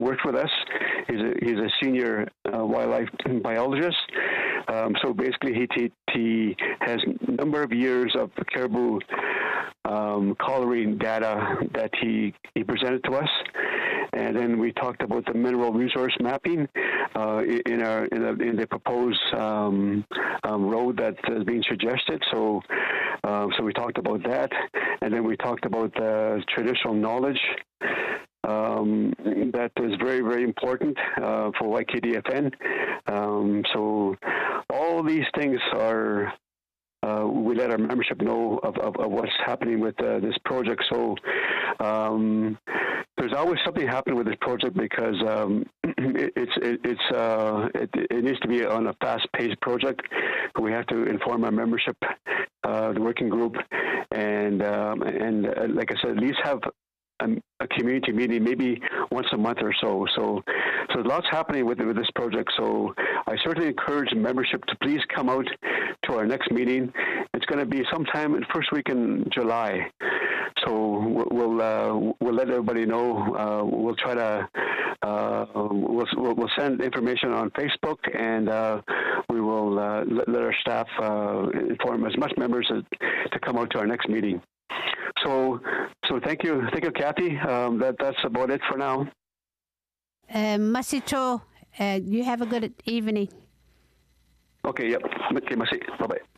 worked with us. He's a senior wildlife biologist. So basically, he has a number of years of caribou collaring data that he presented to us. And then we talked about the mineral resource mapping in the proposed road that is being suggested. So we talked about that, and then we talked about the traditional knowledge that is very, very important for YKDFN. So all these things are. We let our membership know of what's happening with this project. So there's always something happening with this project because it needs to be on a fast-paced project. We have to inform our membership, the working group, and like I said, at least have a community meeting maybe once a month or so. So there's lots happening with this project. So I certainly encourage membership to please come out to our next meeting. It's going to be sometime in the first week in July. So we'll let everybody know. We'll try to we'll send information on Facebook, and we will let our staff inform as much members to come out to our next meeting. So thank you, Kathy. That's about it for now. Masito, you have a good evening. Okay, yep. Okay, Masi. Bye-bye.